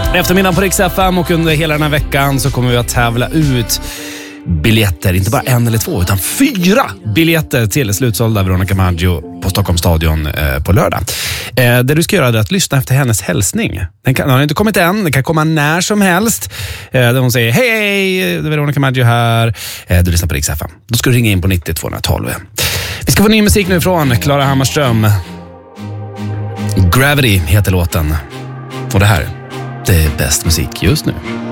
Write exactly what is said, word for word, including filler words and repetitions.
Eftermiddagen på Rix F M och under hela den här veckan så kommer vi att tävla ut biljetter, inte bara en eller två utan fyra biljetter till slutsålda Veronica Maggio på Stockholms stadion eh, på lördag. Eh, det du ska göra är att lyssna efter hennes hälsning. Den, kan, den har inte kommit än, den kan komma när som helst. Eh, där hon säger hej, hej, Veronica Maggio här. Eh, du lyssnar på Rix F M. Då ska du ringa in på nittio tvåhundratolv. Vi ska få ny musik nu från Klara Hammarström. Gravity heter låten. Och det här, det är bäst musik just nu.